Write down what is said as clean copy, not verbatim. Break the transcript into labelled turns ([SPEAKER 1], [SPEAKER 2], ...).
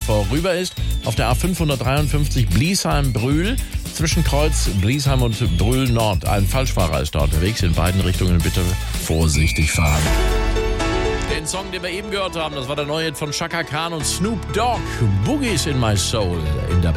[SPEAKER 1] vorüber ist. Auf der A553 Bliesheim-Brühl. Zwischen Kreuz Bliesheim und Brühl Nord. Ein Falschfahrer ist da unterwegs. In beiden Richtungen bitte vorsichtig fahren. Den Song, den wir eben gehört haben, das war der neue Hit von Chaka Khan und Snoop Dogg. Boogies in my soul in der